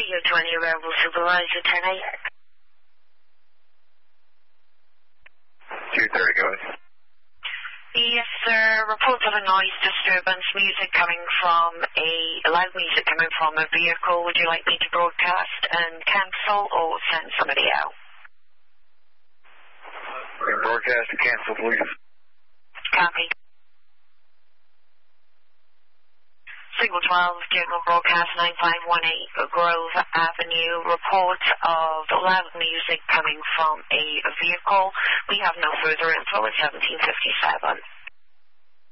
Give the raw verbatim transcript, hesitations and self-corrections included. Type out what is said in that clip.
Radio twenty, Rebel Supervisor, ten eight. two thirty, go ahead. Yes, sir. Reports of a noise disturbance, music coming from a, loud music coming from a vehicle. Would you like me to broadcast and cancel or send somebody out? Broadcast and cancel, please. Copy. Signal twelve, General Broadcast nine five one eight, Grove Avenue. Report of loud music coming from a vehicle. We have no further info at seventeen fifty-seven.